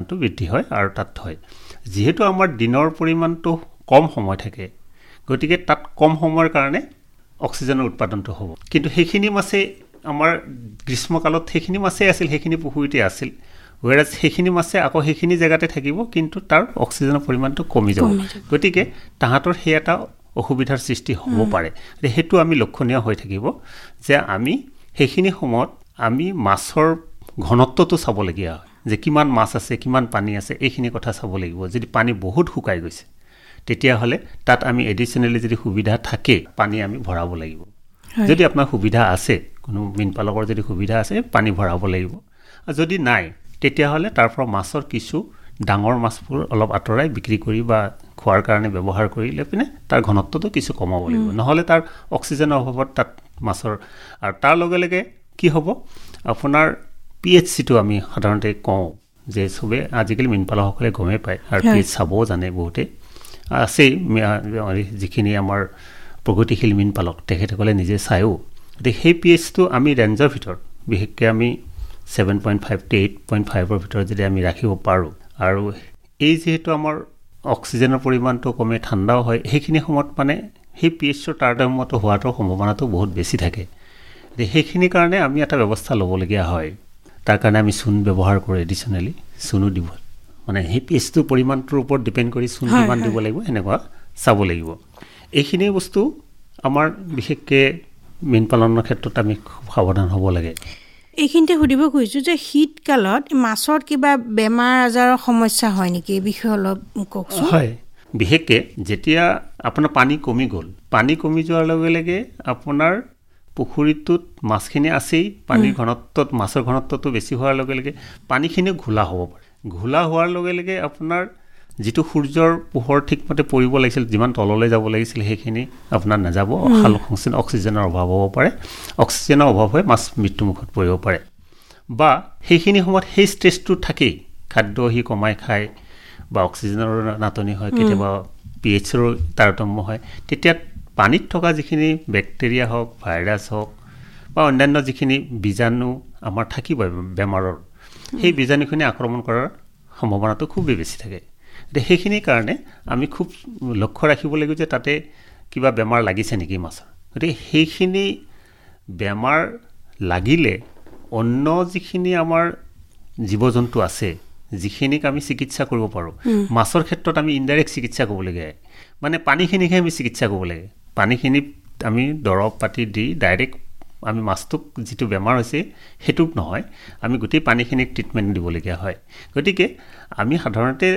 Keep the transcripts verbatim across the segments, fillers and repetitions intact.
বৃদ্ধি হয় আৰু তাত হয় যেহেতু আমাৰ দিনৰ পৰিমাণটো কম সময় থাকে গতিকে তাত কম সময়ৰ কাৰণে অক্সিজেনৰ উৎপাদনটো হ'ব কিন্তু সেইখিনি মাছে আমাৰ গ্ৰীষ্মকালত সেইখিনি মাছে আছিল সেইখিনি পুখুৰীতে আছিল whereas সেইখিনি মাছে আকৌ সেইখিনি জায়গাতে থাকিব কিন্তু তাৰ অক্সিজেনৰ পৰিমাণটো কমি যাব গতিকে তাহাঁতৰ সেই এটা অসুবিধাৰ সৃষ্টি হ'ব পাৰে সেইটো আমি লক্ষণীয় হৈ থাকিব যে আমি সেইখিনি সময়ত আমি মাছৰ ঘনত্বটো চাব লগিয়া হয় যে কিমান মাছ আছে কিমান পানী আছে এইখিনি কথা চাব লাগিব যদি পানী বহুত শুকাই গৈছে তেতিয়া হলে তাত আমি এডিশনালি যদি সুবিধা থাকে পানী আমি ভৰাব লাগিব যদি আপোনাৰ সুবিধা আছে কোনো মীনপালকৰ যদি সুবিধা আছে পানী ভৰাব লাগিব আৰু যদি নাই তেতিয়া হলে তাৰ পৰা মাছৰ কিছু ডাঙৰ মাছবোৰ অলপ আতৰাই বিক্ৰী কৰি বা খোৱাৰ কাৰণে ব্যৱহাৰ কৰিলে পিনে তাৰ ঘনত্বটো কিছু কমাব লাগিব নহলে তাৰ অক্সিজেনৰ অভাৱত তাত মাছৰ আৰু তাৰ লগে লগে কি হ'ব আপোনাৰ পিএইচটো আমি সাধাৰণতে কওঁ যে সবে আজিকালি মীনপালকসকলে গমে পায় আৰু পিএইচ চাবও জানে বহুতে আছে যিখিনি আমাৰ প্ৰগতিশীল মীনপালক তেখেতসকলে নিজে চায়ও গতিকে সেই পিএইচটো আমি ৰেঞ্জৰ ভিতৰত বিশেষকৈ আমি seven point five to eight point five ৰ ভিতৰত যদি আমি ৰাখিব পাৰোঁ আৰু এই যেহেতু আমাৰ অক্সিজেনৰ পৰিমাণটো কমে ঠাণ্ডাও হয় সেইখিনি সময়ত মানে সেই পিএইচৰ তাৰতম্যটো হোৱাটো সম্ভাৱনাটো বহুত বেছি থাকে সেইখিনি কাৰণে আমি এটা ব্যৱস্থা ল'বলগীয়া হয় তাৰ কাৰণে আমি চূণ ব্যৱহাৰ কৰোঁ এডিশনালি চূণো দিব মানে সেই পিএইচটো পৰিমাণটোৰ ওপৰত ডিপেন্ড কৰি চূণ কিমান দিব লাগিব এনেকুৱা চাব লাগিব এইখিনি বস্তু আমাৰ বিশেষকৈ মীন পালনৰ ক্ষেত্ৰত আমি খুব সাৱধান হ'ব লাগে এইখিনিতে সুধিব খুজিছোঁ যে শীতকালত মাছৰ কিবা বেমাৰ আজাৰৰ সমস্যা হয় নেকি এই বিষয়ে অলপ কওকচোন হয় বিশেষকৈ যেতিয়া আপোনাৰ পানী কমি গ'ল পানী কমি যোৱাৰ লগে লগে আপোনাৰ পুখুৰীটোত মাছখিনি আছেই পানীৰ ঘনত্বত মাছৰ ঘনত্বটো বেছি হোৱাৰ লগে লগে পানীখিনি ঘোলা হ'ব পাৰে ঘোলা হোৱাৰ লগে লগে আপোনাৰ যিটো সূৰ্যৰ পোহৰ ঠিকমতে পৰিব লাগিছিল যিমান তললৈ যাব লাগিছিল সেইখিনি আপোনাৰ নাযাব হালসংচিন অক্সিজেনৰ অভাৱ হ'ব পাৰে অক্সিজেনৰ অভাৱ হৈ মাছ মৃত্যুমুখত পৰিব পাৰে বা সেইখিনি সময়ত সেই ষ্ট্ৰেছটো থাকেই খাদ্য হি কমাই খায় বা অক্সিজেনৰ নাটনি হয় কেতিয়াবা পিএইচৰ তাৰতম্য হয় তেতিয়া পানীত থকা যিখিনি বেক্টেৰিয়া হওক ভাইৰাছ হওক বা অন্যান্য যিখিনি বীজাণু আমাৰ থাকিব বেমাৰৰ সেই বীজাণুখিনি আক্ৰমণ কৰাৰ সম্ভাৱনাটো খুব বেছি থাকে সেইখিনিৰ কাৰণে আমি খুব লক্ষ্য ৰাখিব লাগিব যে তাতে কিবা বেমাৰ লাগিছে নেকি মাছৰ গতিকে সেইখিনি বেমাৰ লাগিলে অন্য যিখিনি আমাৰ জীৱ জন্তু আছে যিখিনিক আমি চিকিৎসা কৰিব পাৰোঁ মাছৰ ক্ষেত্ৰত আমি ইনডাইৰেক্ট চিকিৎসা কৰিব লাগে মানে পানীখিনিকহে আমি চিকিৎসা কৰিব লাগে পানীখিনিত আমি দৰৱ পাতি দি ডাইৰেক্ট আমি মাছটোক যিটো বেমাৰ হৈছে সেইটোক নহয় আমি গোটেই পানীখিনিক ট্ৰিটমেণ্ট দিবলগীয়া হয় গতিকে আমি সাধাৰণতে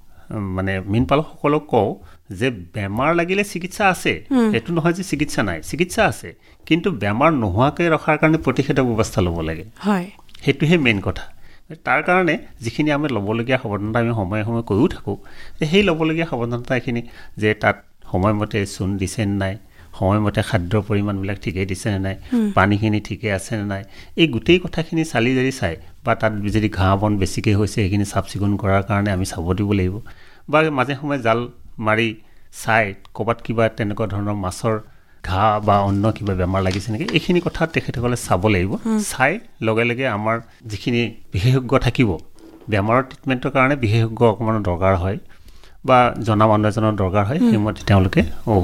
মানে মীনপালকসকলক কওঁ যে বেমাৰ লাগিলে চিকিৎসা আছে এইটো নহয় যে চিকিৎসা নাই চিকিৎসা আছে কিন্তু বেমাৰ নোহোৱাকৈ ৰখাৰ কাৰণে প্ৰতিষেধক ব্যৱস্থা ল'ব লাগে হয় সেইটোহে মেইন কথা তাৰ কাৰণে যিখিনি আমি ল'বলগীয়া সাৱধানতা আমি সময়ে সময়ে কৈও থাকোঁ সেই ল'বলগীয়া সাৱধানতাখিনি যে তাত সময়মতে চূণ দিছে নাই সময়মতে খাদ্যৰ পৰিমাণবিলাক ঠিকেই দিছে নে নাই পানীখিনি ঠিকে আছে নে নাই এই গোটেই কথাখিনি চালি জাৰি চাই বা তাত যদি ঘাঁহ বন বেছিকৈ হৈছে সেইখিনি চাফ চিকুণ কৰাৰ কাৰণে আমি চাব দিব লাগিব বা মাজে সময়ে জাল মাৰি চাই ক'ৰবাত কিবা তেনেকুৱা ধৰণৰ মাছৰ ঘাঁহ বা অন্য কিবা বেমাৰ লাগিছে নেকি এইখিনি কথা তেখেতসকলে চাব লাগিব চাই লগে লগে আমাৰ যিখিনি বিশেষজ্ঞ থাকিব বেমাৰৰ ট্ৰিটমেণ্টৰ কাৰণে বিশেষজ্ঞ অকণমান দৰকাৰ হয় বা জনা মানুহ এজনৰ দৰকাৰ হয় সেইমতে তেওঁলোকে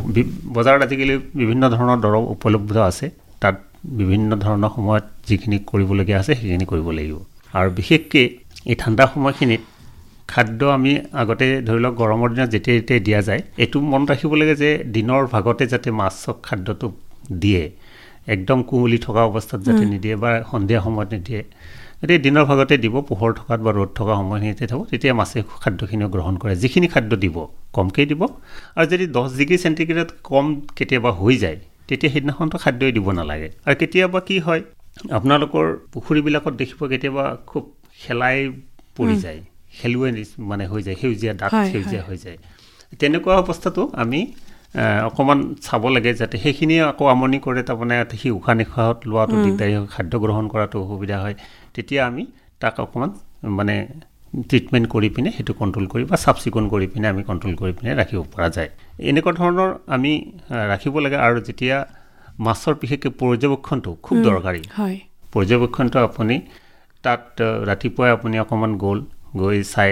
বজাৰত আজিকালি বিভিন্ন ধৰণৰ দৰৱ উপলব্ধ আছে তাত বিভিন্ন ধৰণৰ সময়ত যিখিনি কৰিবলগীয়া আছে সেইখিনি কৰিব লাগিব আৰু বিশেষকৈ এই ঠাণ্ডা সময়খিনিত খাদ্য আমি আগতে ধৰি লওক গৰমৰ দিনত যেতিয়া যেতিয়া দিয়া যায় এইটো মনত ৰাখিব লাগে যে দিনৰ ভাগতে যাতে মাছক খাদ্যটো দিয়ে একদম কুঁৱলী থকা অৱস্থাত যাতে নিদিয়ে বা সন্ধিয়া সময়ত নিদিয়ে এতিয়া দিনৰ ভাগতে দিব পোহৰ থকাত বা ৰ'দ থকা সময়খিনিতে থ'ব তেতিয়া মাছে খাদ্যখিনিও গ্ৰহণ কৰে যিখিনি খাদ্য দিব কমকৈ দিব আৰু যদি দহ ডিগ্ৰী চেণ্টিগ্ৰেড কম কেতিয়াবা হৈ যায় তেতিয়া সেইদিনাখনতো খাদ্যই দিব নালাগে আৰু কেতিয়াবা কি হয় আপোনালোকৰ পুখুৰীবিলাকত দেখিব কেতিয়াবা খুব খেলাই পৰি যায় খেলুৱৈ মানে হৈ যায় সেউজীয়া দাঁত সেউজীয়া হৈ যায় তেনেকুৱা অৱস্থাটো আমি অকণমান চাব লাগে যাতে সেইখিনিয়ে আকৌ আমনি কৰে তাৰমানে সি উশাহ নিশাহত লোৱাটো দিগদাৰী হয় খাদ্য গ্ৰহণ কৰাটো অসুবিধা হয় তেতিয়া আমি তাক অকণমান মানে ট্ৰিটমেণ্ট কৰি পিনে সেইটো কণ্ট্ৰল কৰি বা চাফ চিকুণ কৰি পিনে আমি কণ্ট্ৰল কৰি পিনে ৰাখিব পৰা যায় এনেকুৱা ধৰণৰ আমি ৰাখিব লাগে আৰু যেতিয়া মাছৰ বিশেষকৈ পৰ্যবেক্ষণটো খুব দৰকাৰী হয় পৰ্যবেক্ষণটো আপুনি তাত ৰাতিপুৱাই আপুনি অকণমান গ'ল গৈ চাই